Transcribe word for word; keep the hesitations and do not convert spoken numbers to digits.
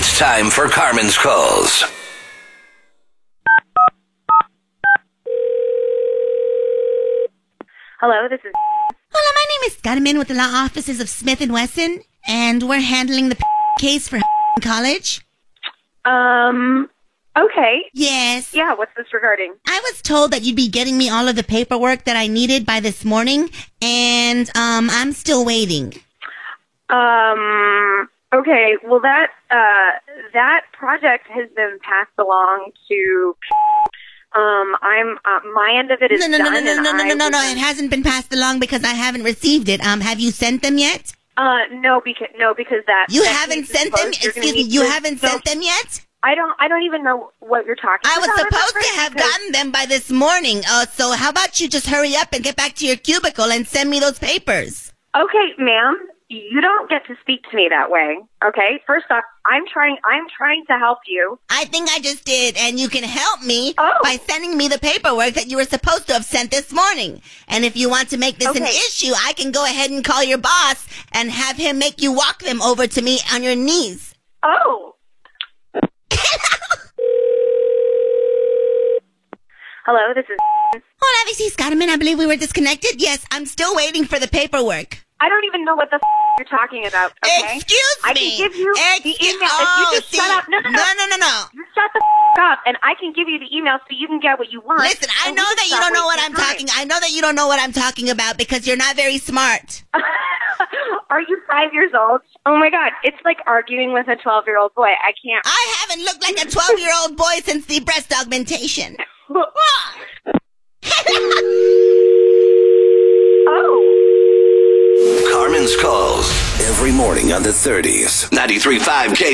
It's time for Carmen's Calls. Hello, this is... Hello, my name is Carmen with the law offices of Smith and Wesson, and we're handling the case for college. Um, okay. Yes. Yeah, what's this regarding? I was told that you'd be getting me all of the paperwork that I needed by this morning, and um, I'm still waiting. Um, okay, well that, uh, that project has been passed along to... Um, I'm, uh, my end of it is no, no, done. No, no, no, no, no, no, no, no, was, it hasn't been passed along because I haven't received it. Um, have you sent them yet? Uh, no, because, no, because that... You that haven't sent them? Excuse me, you haven't so, sent them yet? I don't, I don't even know what you're talking I about. was supposed to have because... gotten them by this morning, uh, so how about you just hurry up and get back to your cubicle and send me those papers? Okay, ma'am, you don't get to speak to me that way, okay? First off, I'm trying, I'm trying to help you. I think I just did, and you can help me oh. by sending me the paperwork that you were supposed to have sent this morning. And if you want to make this okay. an issue, I can go ahead and call your boss and have him make you walk them over to me on your knees. Oh. Hello, this is... Hola, this is Carmen. I believe we were disconnected. Yes, I'm still waiting for the paperwork. I don't even know what the f*** you're talking about, okay? Excuse I me. can give you Excuse- the email. Oh, if you just see, shut up. No, no, no. No, no, no, no. You shut the f*** up, and I can give you the email so you can get what you want. Listen, I know that you don't know what I'm time. talking... I know that you don't know what I'm talking about because you're not very smart. Are you five years old? Oh, my God. It's like arguing with a twelve-year-old boy. I can't... I haven't looked like a twelve-year-old boy since the breast augmentation. Oh. Carmen's Calls. Every morning on the thirties. ninety-three point five K